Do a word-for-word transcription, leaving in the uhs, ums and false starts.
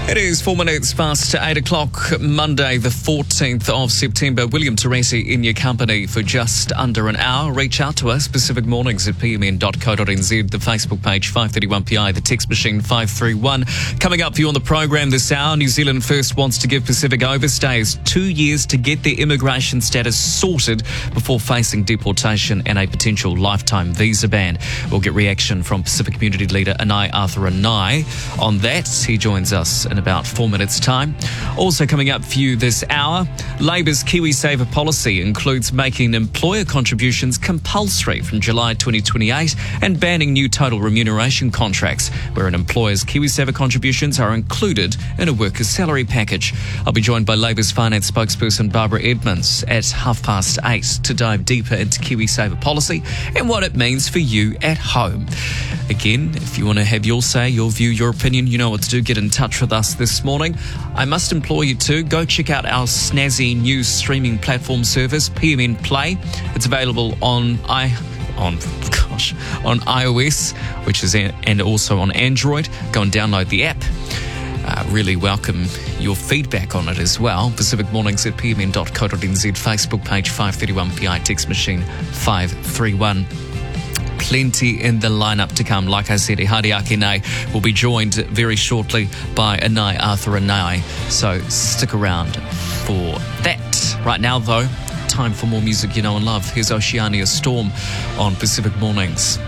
It is four minutes past eight o'clock, Monday the fourteenth of September. William Teresi in your company for just under an hour. Reach out to us, Pacific Mornings at p m n dot co dot n z, the Facebook page five thirty-one P I, the text machine five three one. Coming up for you on the program this hour, New Zealand First wants to give Pacific overstays two years to get their immigration status sorted before facing deportation and a potential lifetime visa ban. We'll get reaction from Pacific Community Leader Anai Arthur-Anai on that. He joins us in about four minutes' time. Also coming up for you this hour, Labour's KiwiSaver policy includes making employer contributions compulsory from July twenty twenty-eight and banning new total remuneration contracts where an employer's KiwiSaver contributions are included in a worker's salary package. I'll be joined by Labour's finance spokesperson Barbara Edmonds at half past eight to dive deeper into KiwiSaver policy and what it means for you at home. Again, if you want to have your say, your view, your opinion, you know what to do. Get in touch with us this morning. I must implore you to go check out our snazzy new streaming platform service, P M N Play. It's available on i on gosh on iOS, which is and also on Android. Go and download the app. Uh, really welcome your feedback on it as well. Pacific Mornings at p m n dot co dot n z, Facebook page five thirty-one P I, text machine five three one. Plenty in the lineup to come. Like I said, Ihari Akine will be joined very shortly by Anai Arthur-Anai. So stick around for that. Right now, though, time for more music you know and love. Here's Oceania Storm on Pacific Mornings.